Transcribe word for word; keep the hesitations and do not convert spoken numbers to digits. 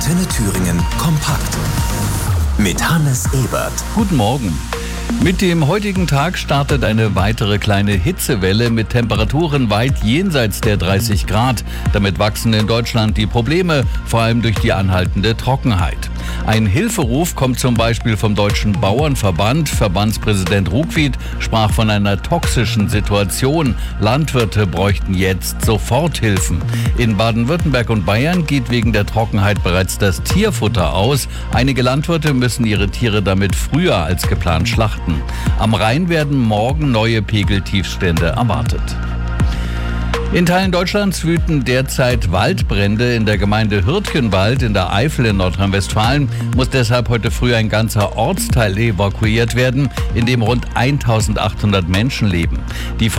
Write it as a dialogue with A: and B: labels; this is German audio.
A: Antenne Thüringen kompakt. Mit Hannes Ebert.
B: Guten Morgen. Mit dem heutigen Tag startet eine weitere kleine Hitzewelle mit Temperaturen weit jenseits der dreißig Grad. Damit wachsen in Deutschland die Probleme, vor allem durch die anhaltende Trockenheit. Ein Hilferuf kommt zum Beispiel vom Deutschen Bauernverband. Verbandspräsident Ruckwied sprach von einer toxischen Situation. Landwirte bräuchten jetzt Soforthilfen. In Baden-Württemberg und Bayern geht wegen der Trockenheit bereits das Tierfutter aus. Einige Landwirte müssen ihre Tiere damit früher als geplant schlachten. Am Rhein werden morgen neue Pegeltiefstände erwartet. In Teilen Deutschlands wüten derzeit Waldbrände. In der Gemeinde Hürtgenwald in der Eifel in Nordrhein-Westfalen muss deshalb heute früh ein ganzer Ortsteil evakuiert werden, in dem rund eintausendachthundert Menschen leben. Die